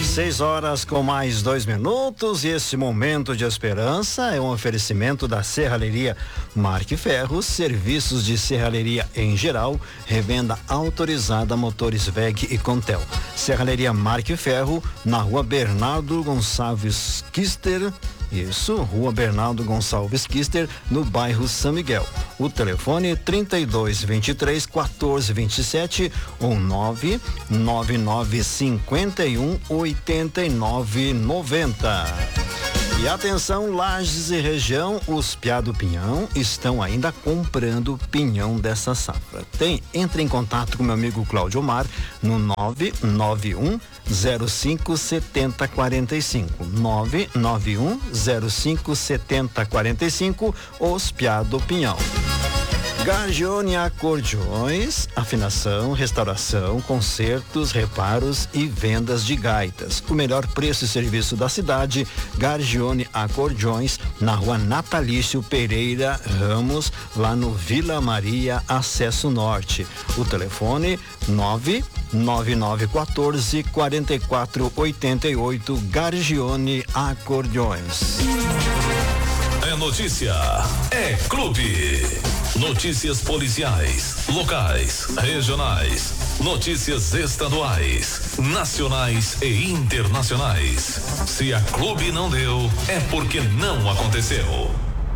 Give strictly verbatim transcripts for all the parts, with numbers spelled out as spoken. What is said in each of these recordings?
Seis horas com mais dois minutos, e esse momento de esperança é um oferecimento da Serralheria Marque Ferro, serviços de serralheria em geral, revenda autorizada motores W E G e Contel. Serralheria Marque Ferro, na rua Bernardo Gonçalves Kister, isso, Rua Bernardo Gonçalves Kister, no bairro São Miguel. O telefone trinta e dois, vinte e três, quatorze, vinte e sete ou nove nove nove cinquenta e um, oitenta e nove, noventa. E atenção, Lages e região, os Piá do Pinhão estão ainda comprando pinhão dessa safra. Tem, entre em contato com meu amigo Cláudio Omar no nove nove um zero cinco sete zero quatro cinco. nove nove um zero cinco sete zero quatro cinco, os Piá do Pinhão. Gargione Acordeões, afinação, restauração, consertos, reparos e vendas de gaitas. O melhor preço e serviço da cidade, Gargione Acordeões, na rua Natalício Pereira Ramos, lá no Vila Maria, Acesso Norte. O telefone nove nove nove um quatro, quatro quatro oito oito, Gargione Acordeões. É notícia, é clube. Notícias policiais, locais, regionais, notícias estaduais, nacionais e internacionais. Se a clube não deu, é porque não aconteceu.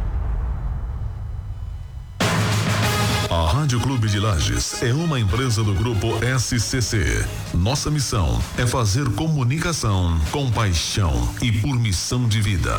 A Rádio Clube de Lages é uma empresa do grupo S C C. Nossa missão é fazer comunicação com paixão e por missão de vida.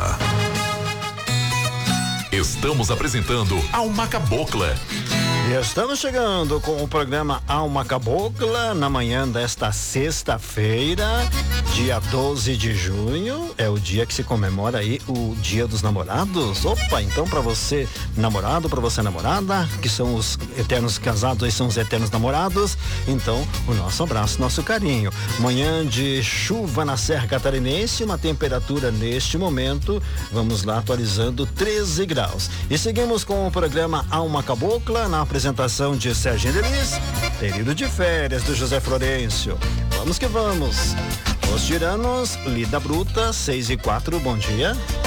Estamos apresentando Alma Cabocla. E estamos chegando com o programa Alma Cabocla na manhã desta sexta-feira, dia doze de junho. É o dia que se comemora aí o Dia dos Namorados. Opa, então para você namorado, para você namorada, que são os eternos casados, aí são os eternos namorados, então o nosso abraço, nosso carinho. Manhã de chuva na Serra Catarinense, uma temperatura neste momento, vamos lá atualizando, treze graus. E seguimos com o programa Alma Cabocla na apresentação de Sérgio Delis, período de férias do José Florencio. Vamos que vamos. Os tiranos, Lida Bruta, seis e quatro, bom dia.